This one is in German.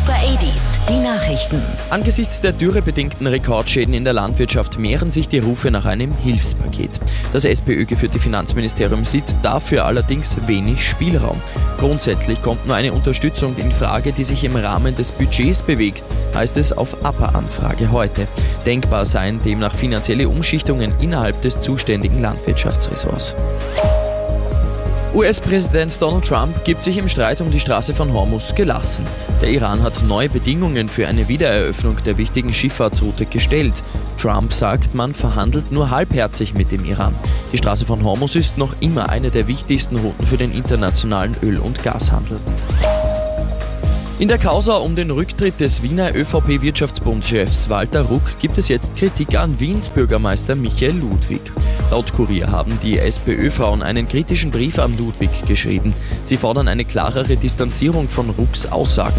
Super 80s, die Nachrichten. Angesichts der dürrebedingten Rekordschäden in der Landwirtschaft mehren sich die Rufe nach einem Hilfspaket. Das SPÖ-geführte Finanzministerium sieht dafür allerdings wenig Spielraum. Grundsätzlich kommt nur eine Unterstützung in Frage, die sich im Rahmen des Budgets bewegt, heißt es auf APA-Anfrage heute. Denkbar seien demnach finanzielle Umschichtungen innerhalb des zuständigen Landwirtschaftsressorts. US-Präsident Donald Trump gibt sich im Streit um die Straße von Hormuz gelassen. Der Iran hat neue Bedingungen für eine Wiedereröffnung der wichtigen Schifffahrtsroute gestellt. Trump sagt, man verhandelt nur halbherzig mit dem Iran. Die Straße von Hormuz ist noch immer eine der wichtigsten Routen für den internationalen Öl- und Gashandel. In der Causa um den Rücktritt des Wiener ÖVP-Wirtschaftsbundchefs Walter Ruck gibt es jetzt Kritik an Wiens Bürgermeister Michael Ludwig. Laut Kurier haben die SPÖ-Frauen einen kritischen Brief an Ludwig geschrieben. Sie fordern eine klarere Distanzierung von Rucks Aussagen